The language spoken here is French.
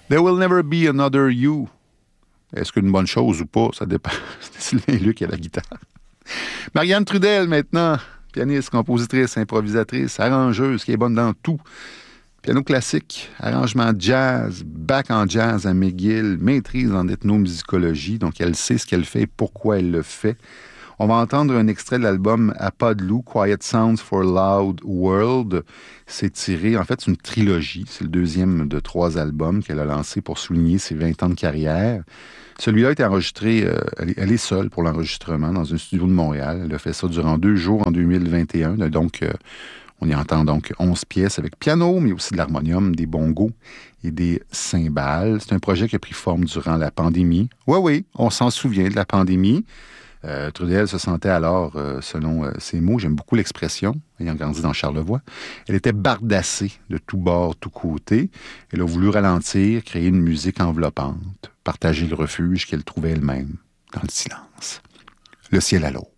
There will never be another you. Est-ce qu'une bonne chose ou pas? Ça dépend. C'est Sylvain Luc à la guitare. Marianne Trudel, maintenant. Pianiste, compositrice, improvisatrice, arrangeuse, qui est bonne dans tout. Piano classique, arrangement jazz, bac en jazz à McGill, maîtrise en ethnomusicologie. Donc, elle sait ce qu'elle fait et pourquoi elle le fait. On va entendre un extrait de l'album À pas de loup, Quiet Sounds for Loud World. C'est tiré, en fait, c'est une trilogie. C'est le deuxième de 3 albums qu'elle a lancé pour souligner ses 20 ans de carrière. Celui-là a été enregistré, elle est seule pour l'enregistrement dans un studio de Montréal. Elle a fait ça durant 2 jours en 2021. Donc, on y entend donc 11 pièces avec piano, mais aussi de l'harmonium, des bongos et des cymbales. C'est un projet qui a pris forme durant la pandémie. Oui, on s'en souvient de la pandémie. Trudel se sentait alors, selon ses mots, j'aime beaucoup l'expression, ayant grandi dans Charlevoix, elle était bardassée de tous bords, tous côtés. Elle a voulu ralentir, créer une musique enveloppante, partager le refuge qu'elle trouvait elle-même dans le silence. Le ciel à l'eau.